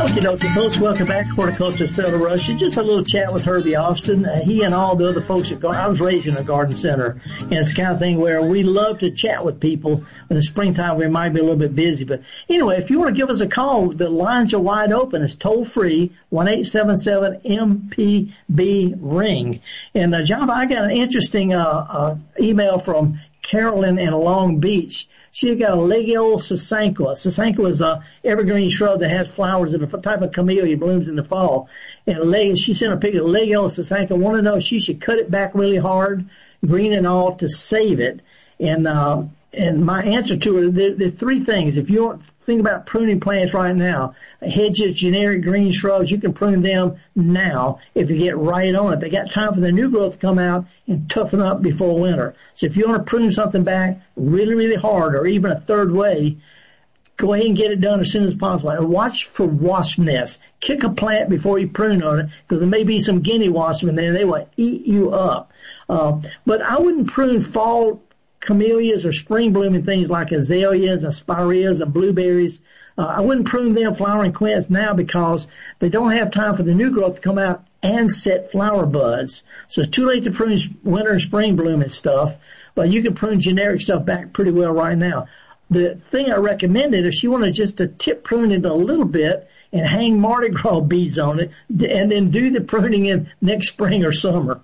Okay, folks, welcome back to Horticulturist Felder Rush. Just a little chat with Herbie Austin. He and all the other folks at I was raised in a garden center, and it's the kind of thing where we love to chat with people. In the springtime, we might be a little bit busy. But anyway, if you want to give us a call, the lines are wide open. It's toll-free, 1-877-MPB-RING. And, John, I got an interesting email from Carolyn in Long Beach. She got a Legio sasanqua. Sasanqua is a evergreen shrub that has flowers that are a type of camellia, blooms in the fall. And she sent a picture of Legio sasanqua. Want to know if she should cut it back really hard, green and all, to save it. And my answer to her, there's three things. If you don't think about pruning plants right now, hedges, generic green shrubs, you can prune them now if you get right on it. They got time for the new growth to come out and toughen up before winter. So if you want to prune something back really, really hard, or even a third way, go ahead and get it done as soon as possible. And watch for wasp nests. Kick a plant before you prune on it, because there may be some guinea wasps in there. They will eat you up. But I wouldn't prune fall camellias or spring blooming things like azaleas and spireas and blueberries. I wouldn't prune them, flowering quince, now because they don't have time for the new growth to come out and set flower buds. So it's too late to prune winter and spring blooming stuff, but you can prune generic stuff back pretty well right now. The thing I recommended, if you want to just to tip prune it a little bit and hang Mardi Gras beads on it, and then do the pruning in next spring or summer.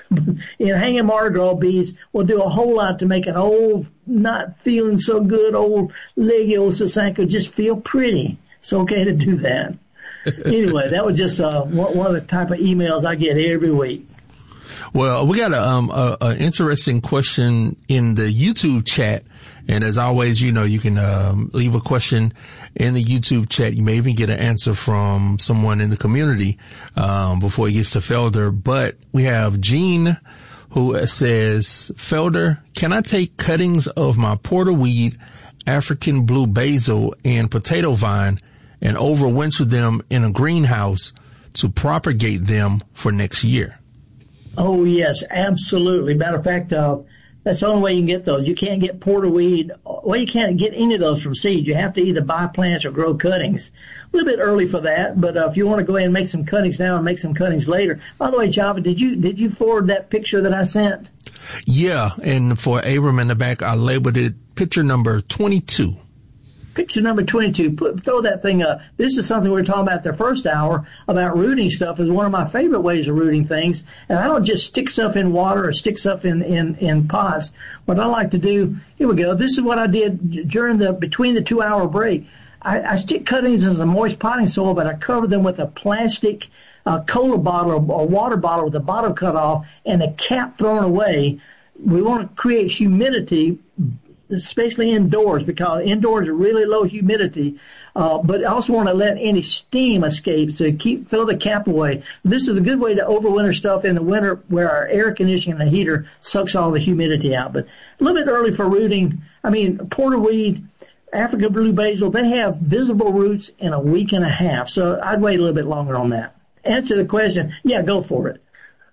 Hanging Mardi Gras beads will do a whole lot to make an old, not feeling so good old Legio sasanqua just feel pretty. It's okay to do that. Anyway, that was just one of the type of emails I get every week. Well, we got a interesting question in the YouTube chat. And as always, you can leave a question in the YouTube chat. You may even get an answer from someone in the community before it gets to Felder. But we have Jean, who says, Felder, can I take cuttings of my porterweed, African blue basil, and potato vine and overwinter them in a greenhouse to propagate them for next year? Oh, yes, absolutely. Matter of fact, that's the only way you can get those. You can't get porterweed. Well, you can't get any of those from seed. You have to either buy plants or grow cuttings. A little bit early for that, but if you want to go ahead and make some cuttings now and make some cuttings later. By the way, Java, did you forward that picture that I sent? Yeah, and for Abram in the back, I labeled it picture number 22. Picture number 22. Throw that thing up. This is something we were talking about the first hour about rooting stuff. Is one of my favorite ways of rooting things. And I don't just stick stuff in water or stick stuff in pots. What I like to do, here we go. This is what I did between the 2 hour break. I stick cuttings in some moist potting soil, but I cover them with a plastic cola bottle or water bottle with the bottom cut off and the cap thrown away. We want to create humidity, especially indoors, because indoors are really low humidity, but I also want to let any steam escape, so fill the cap away. This is a good way to overwinter stuff in the winter where our air conditioning and the heater sucks all the humidity out. But a little bit early for rooting. I mean, porterweed, African blue basil, they have visible roots in a week and a half, so I'd wait a little bit longer on that. Answer the question, yeah, go for it.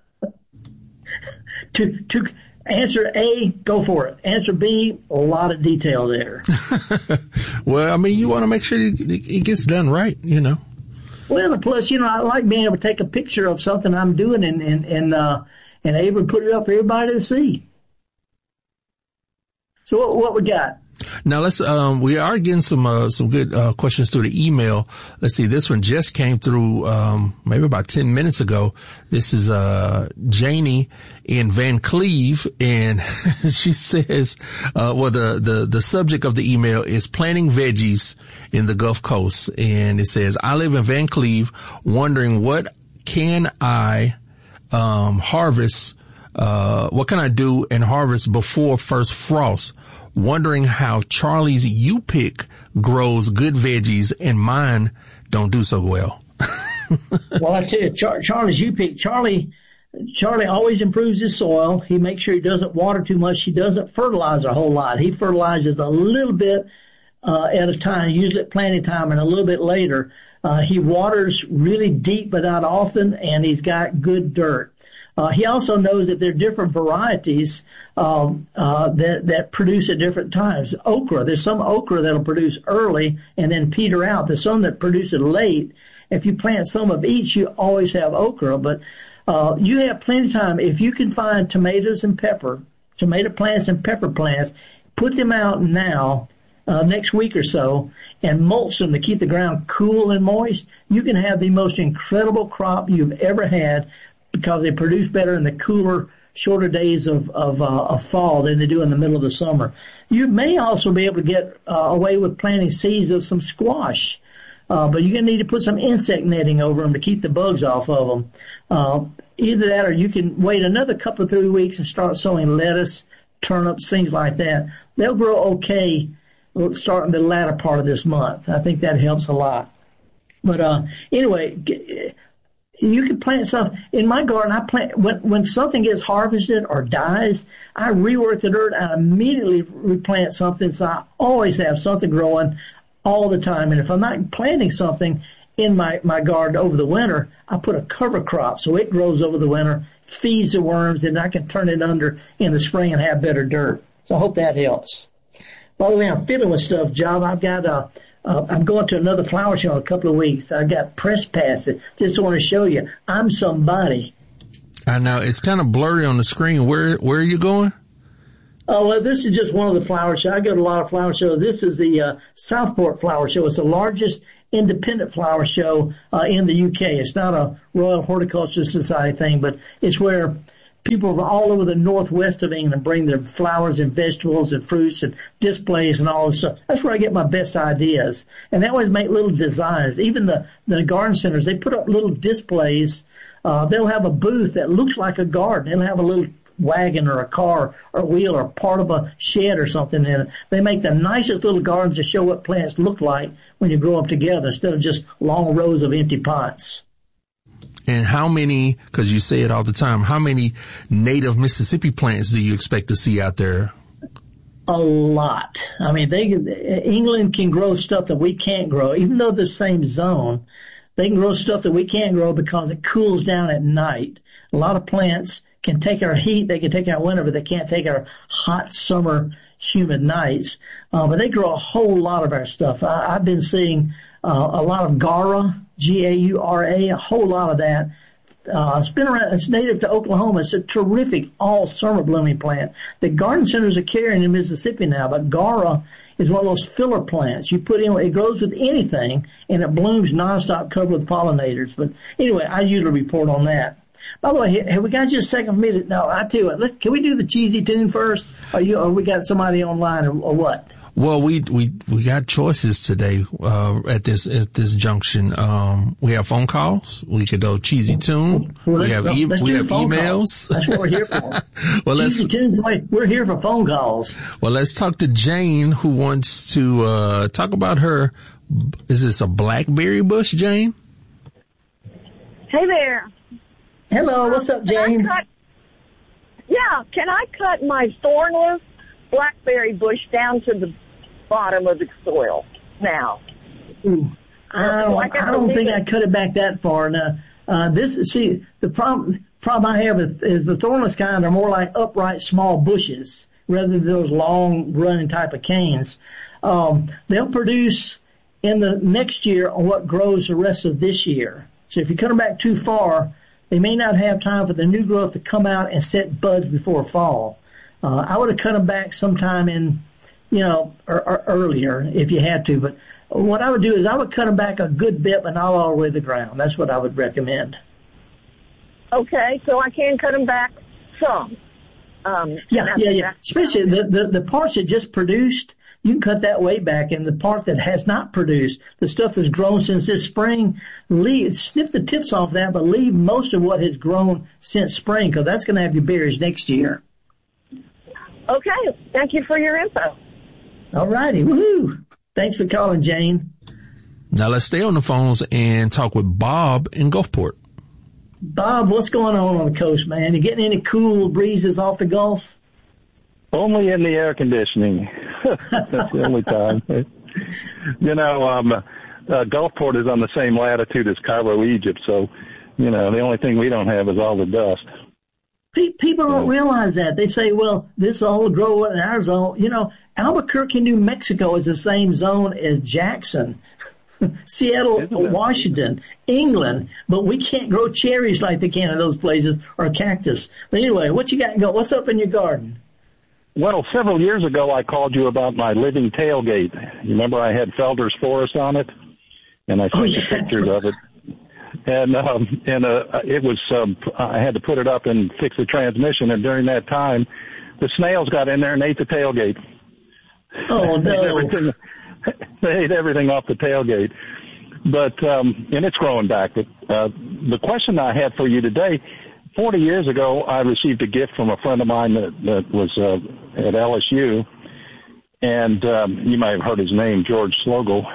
Answer A, go for it. Answer B, a lot of detail there. Well, I mean, you want to make sure it gets done right, Well, and plus, I like being able to take a picture of something I'm doing and able to put it up for everybody to see. So what we got? Now let's, we are getting some good, questions through the email. Let's see. This one just came through, maybe about 10 minutes ago. This is, Janie in Van Cleve, and she says, the subject of the email is planting veggies in the Gulf Coast. And it says, I live in Van Cleve, wondering what can I, harvest, what can I do and harvest before first frost? Wondering how Charlie's U-Pick grows good veggies and mine don't do so well. Well, I tell you, Charlie's U-Pick, Charlie always improves his soil. He makes sure he doesn't water too much. He doesn't fertilize a whole lot. He fertilizes a little bit at a time, usually at planting time and a little bit later. He waters really deep but not often, and he's got good dirt. He also knows that there are different varieties that produce at different times. Okra, there's some okra that'll produce early and then peter out. There's some that produce it late. If you plant some of each, you always have okra. But you have plenty of time. If you can find tomatoes and tomato plants and pepper plants, put them out now, next week or so, and mulch them to keep the ground cool and moist. You can have the most incredible crop you've ever had because they produce better in the cooler, shorter days of fall than they do in the middle of the summer. You may also be able to get away with planting seeds of some squash, but you're going to need to put some insect netting over them to keep the bugs off of them. Either that or you can wait another couple of 3 weeks and start sowing lettuce, turnips, things like that. They'll grow okay starting the latter part of this month. I think that helps a lot. But anyway, you can plant stuff. In my garden, I plant when something gets harvested or dies, I rework the dirt and immediately replant something. So I always have something growing all the time. And if I'm not planting something in my garden over the winter, I put a cover crop so it grows over the winter, feeds the worms, and I can turn it under in the spring and have better dirt. So I hope that helps. By the way, I'm fiddling with stuff, Job. I've got I'm going to another flower show in a couple of weeks. I got press passes. Just want to show you I'm somebody. I know it's kind of blurry on the screen. Where are you going? Oh, well, this is just one of the flower shows. I go to a lot of flower shows. This is the Southport Flower Show. It's the largest independent flower show in the UK. It's not a Royal Horticultural Society thing, but it's where people from all over the northwest of England bring their flowers and vegetables and fruits and displays and all this stuff. That's where I get my best ideas. And they always make little designs. Even the garden centers, they put up little displays. They'll have a booth that looks like a garden. They'll have a little wagon or a car or a wheel or part of a shed or something in it. They make the nicest little gardens to show what plants look like when you grow them together instead of just long rows of empty pots. And how many, because you say it all the time, how many native Mississippi plants do you expect to see out there? A lot. I mean, England can grow stuff that we can't grow. Even though the same zone, they can grow stuff that we can't grow because it cools down at night. A lot of plants can take our heat, they can take our winter, but they can't take our hot summer humid nights. But they grow a whole lot of our stuff. I've been seeing a lot of Gaura, Gaura, a whole lot of that. It's been around. It's native to Oklahoma. It's a terrific all summer blooming plant. The garden centers are carrying in Mississippi now, but Gaura is one of those filler plants. You put in, it grows with anything, and it blooms nonstop, covered with pollinators. But anyway, I usually report on that. By the way, have we got just a second for me to? No, I tell you what. Can we do the cheesy tune first? Or we got somebody online, or what? Well, we got choices today, at this junction. We have phone calls. We could do cheesy tune. We have emails. Calls. That's what we're here for. Well, cheesy tune, boy, we're here for phone calls. Well, let's talk to Jane, who wants to, talk about her. Is this a blackberry bush, Jane? Hey there. Hello, what's up, Jane? Can I cut my thornless blackberry bush down to the bottom of the soil now? Ooh, I don't think I cut it back that far. Now, the problem I have is the thornless kind are more like upright small bushes rather than those long running type of canes. They'll produce in the next year on what grows the rest of this year. So if you cut them back too far, they may not have time for the new growth to come out and set buds before fall. I would have cut them back sometime in, or earlier if you had to. But what I would do is I would cut them back a good bit, but not all the way to the ground. That's what I would recommend. Okay, so I can cut them back some. Yeah. Especially the parts that just produced, you can cut that way back. And the part that has not produced, the stuff that's grown since this spring, snip the tips off that, but leave most of what has grown since spring, because that's going to have your berries next year. Okay, thank you for your info. All righty, woohoo! Thanks for calling, Jane. Now let's stay on the phones and talk with Bob in Gulfport. Bob, what's going on the coast, man? You getting any cool breezes off the Gulf? Only in the air conditioning. That's the only time. Gulfport is on the same latitude as Cairo, Egypt, so, the only thing we don't have is all the dust. People don't realize that. They say, well, this all grow in our zone. You know, Albuquerque, New Mexico is the same zone as Jackson, Seattle, Washington, England, but we can't grow cherries like they can in those places, or cactus. But anyway, what you got going? What's up in your garden? Well, several years ago, I called you about my living tailgate. You remember I had Felder's Forest on it? And I sent you pictures of it. And it was, I had to put it up and fix the transmission. And during that time, the snails got in there and ate the tailgate. Oh, no. They ate everything off the tailgate. But, and it's growing back. But, the question I had for you today, 40 years ago, I received a gift from a friend of mine that was, at LSU. And, you might have heard his name, George Slogel.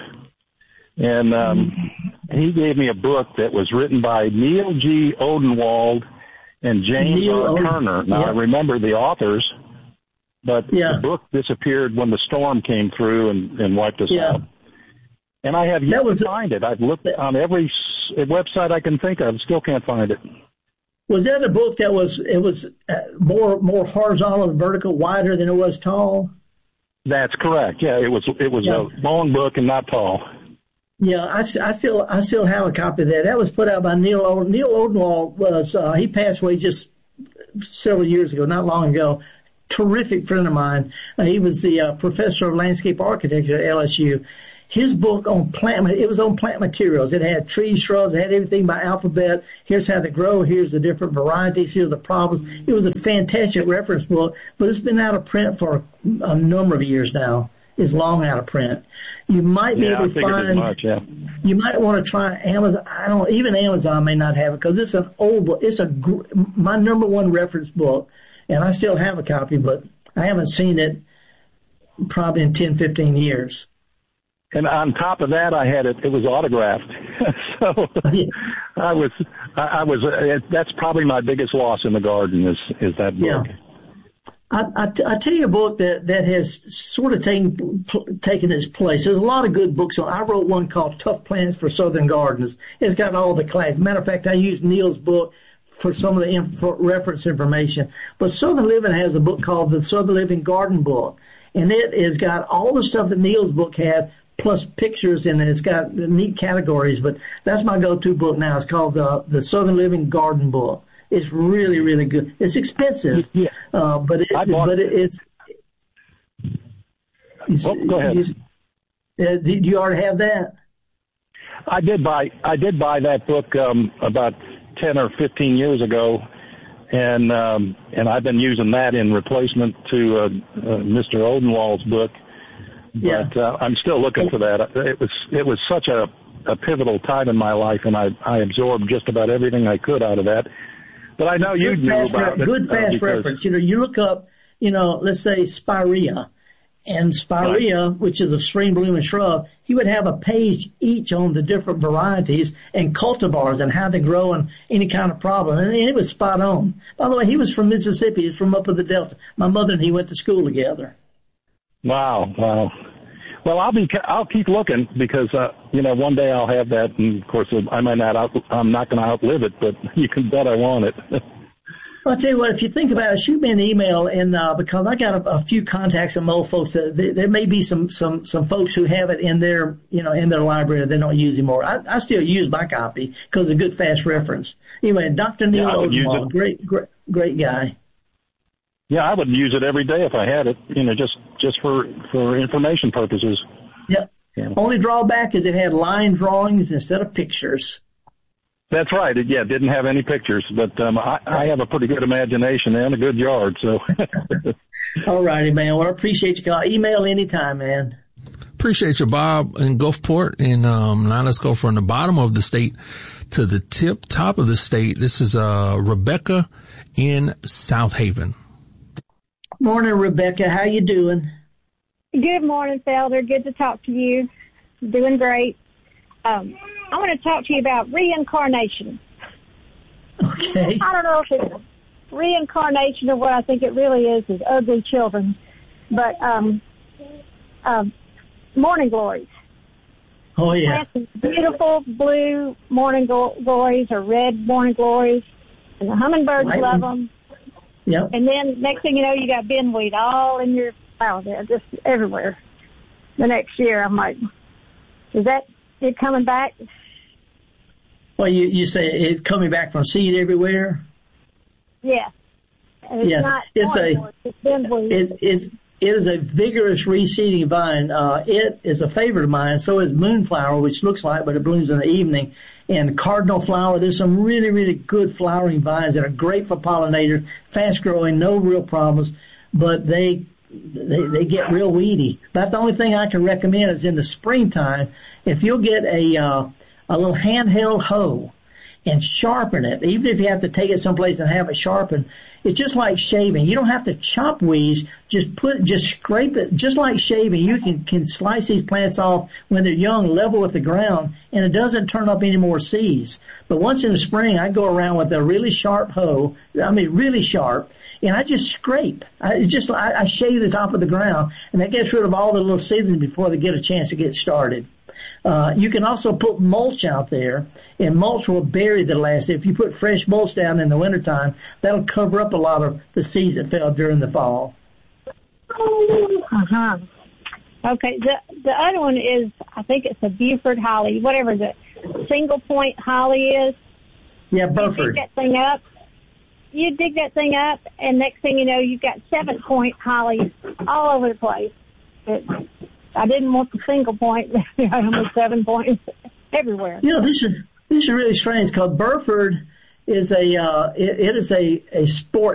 And, he gave me a book that was written by Neil G. Odenwald and James R. Turner. Now, I remember the authors, but the book disappeared when the storm came through and wiped us out. And I have yet to find it. I've looked on every website I can think of, still can't find it. Was that a book that was more horizontal and vertical, wider than it was tall? That's correct. Yeah, it was a long book and not tall. Yeah, I still have a copy of that. That was put out by Neil Odenwald. Was he passed away just several years ago, not long ago. Terrific friend of mine. He was the professor of landscape architecture at LSU. His book on it was on plant materials. It had trees, shrubs, it had everything by alphabet. Here's how they grow. Here's the different varieties. Here's the problems. It was a fantastic reference book, but it's been out of print for a number of years now. Is long out of print. You might be able to find. You might want to try Amazon. Even Amazon may not have it because it's an old book. It's my number one reference book, and I still have a copy, but I haven't seen it probably in 10, 15 years. And on top of that, I had it. It was autographed. So I was. That's probably my biggest loss in the garden is that book. Yeah. I tell you a book that has sort of taken its place. There's a lot of good books on. I wrote one called Tough Plants for Southern Gardens. It's got all the class. Matter of fact, I used Neil's book for some of the reference information. But Southern Living has a book called the Southern Living Garden Book, and it has got all the stuff that Neil's book had, plus pictures, and it's got neat categories. But that's my go-to book now. It's called the Southern Living Garden Book. It's really, really good. It's expensive, but it's. Go ahead. Do you already have that? I did buy that book about 10 or 15 years ago, and I've been using that in replacement to Mr. Odenwald's book. But I'm still looking for that. It was such a pivotal time in my life, and I absorbed just about everything I could out of that. But I know you knew about it. Good fast reference. You look up, let's say spirea. And spirea, which is a spring blooming shrub, he would have a page each on the different varieties and cultivars and how they grow and any kind of problem. And it was spot on. By the way, he was from Mississippi. He's from up in the Delta. My mother and he went to school together. Wow. Well, I'll keep looking because, one day I'll have that. And of course, I'm not going to outlive it, but you can bet I want it. I'll tell you what, if you think about it, shoot me an email, and because I got a few contacts of old folks, there may be some folks who have it in their library that they don't use anymore. I still use my copy because it's a good fast reference. Anyway, Dr. Neil Odenwald, great guy. Yeah, I would use it every day if I had it, just for information purposes. Yep. Yeah. Only drawback is it had line drawings instead of pictures. That's right. It didn't have any pictures, but I have a pretty good imagination and a good yard. So, all righty, man. Well, I appreciate you calling. Email anytime, man. Appreciate you, Bob, in Gulfport. And now let's go from the bottom of the state to the top of the state. This is Rebecca in South Haven. Morning, Rebecca. How you doing? Good morning, Felder. Good to talk to you. Doing great. I want to talk to you about reincarnation. Okay. I don't know if it's reincarnation or what I think it really is ugly children. But morning glories. Oh, yeah. Beautiful blue morning glories or red morning glories. And the hummingbirds love them. Yep. And then next thing you know, you got bindweed all in your flower bed, just everywhere. The next year, I'm like, is that it coming back? Well, you say it's coming back from seed everywhere? Yeah. And it's not it's bindweed. It is a vigorous reseeding vine. It is a favorite of mine. So is moonflower, which looks like, but it blooms in the evening. And cardinal flower. There's some really, really good flowering vines that are great for pollinators, fast growing, no real problems, but they get real weedy. About the only thing I can recommend is in the springtime, if you'll get a little handheld hoe and sharpen it, even if you have to take it someplace and have it sharpened, it's just like shaving. You don't have to chop weeds. Just scrape it. Just like shaving, you can slice these plants off when they're young, level with the ground, and it doesn't turn up any more seeds. But once in the spring, I go around with a really sharp hoe. I mean, really sharp, and I just scrape. I shave the top of the ground, and that gets rid of all the little seedlings before they get a chance to get started. You can also put mulch out there, and mulch will bury the last. If you put fresh mulch down in the wintertime, that'll cover up a lot of the seeds that fell during the fall. Uh-huh. Okay, the other one is, I think it's a Buford holly, whatever the single point holly is. Yeah, Burford. You dig that thing up, and next thing you know, you've got 7-point holly all over the place. I didn't want the single point. I wanted 7 points everywhere. You know, this is really strange because Burford is it is a sport.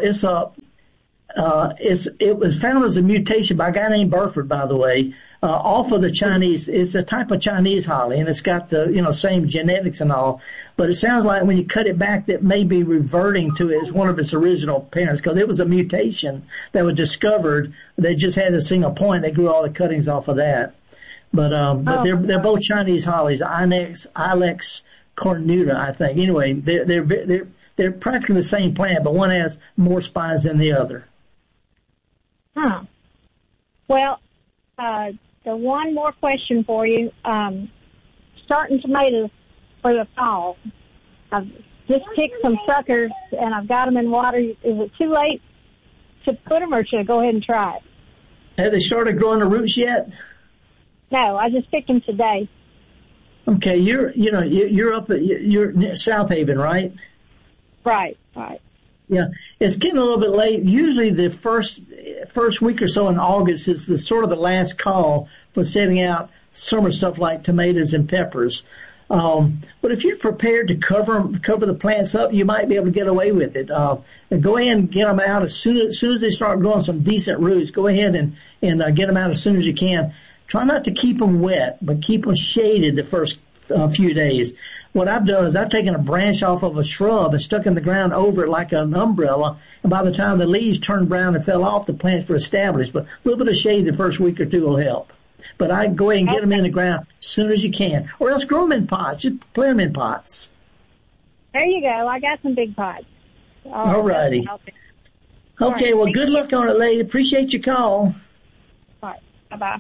It was found as a mutation by a guy named Burford, by the way, off of the Chinese. It's a type of Chinese holly, and it's got the same genetics and all. But it sounds like when you cut it back, that may be reverting to it as one of its original parents because it was a mutation that was discovered. They just had a single point. They grew all the cuttings off of that. But they're both Chinese hollies, Ilex cornuta, I think. Anyway, they're practically the same plant, but one has more spines than the other. Huh. Well, the one more question for you. Starting tomatoes for the fall. I've just picked some suckers, and I've got them in water. Is it too late to put them, or should I go ahead and try it? Have they started growing the roots yet? No, I just picked them today. Okay, you're near South Haven, right? Right. Yeah, it's getting a little bit late. Usually the first week or so in August is the sort of the last call for setting out summer stuff like tomatoes and peppers. But if you're prepared to cover the plants up, you might be able to get away with it. Go ahead and get them out as soon as they start growing some decent roots. Go ahead and get them out as soon as you can. Try not to keep them wet, but keep them shaded the first few days. What I've done is I've taken a branch off of a shrub and stuck in the ground over it like an umbrella, and by the time the leaves turned brown and fell off, the plants were established. But a little bit of shade the first week or two will help. But I go ahead and get them in the ground as soon as you can, or else grow them in pots. Just plant them in pots. There you go. I got some big pots. All righty. Okay, well, good luck on it, lady. Appreciate your call. All right. Bye-bye.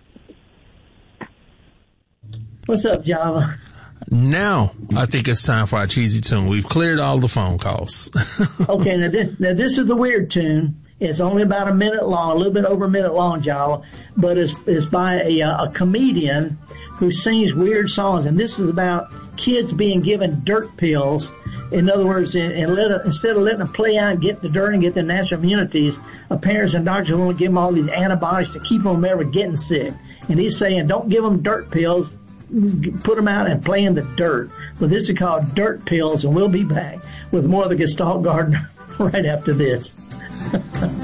What's up, Java? Now, I think it's time for our cheesy tune. We've cleared all the phone calls. Okay, now this is the weird tune. It's only about a minute long, a little bit over a minute long, Java, but it's by a comedian who sings weird songs, and this is about kids being given dirt pills. In other words, instead of letting them play out and get the dirt and get their natural immunities, parents and doctors want to give them all these antibiotics to keep them from ever getting sick. And he's saying, don't give them dirt pills. Put them out and play in the dirt. But this is called Dirt Pills, and we'll be back with more of the Gestalt Gardener right after this.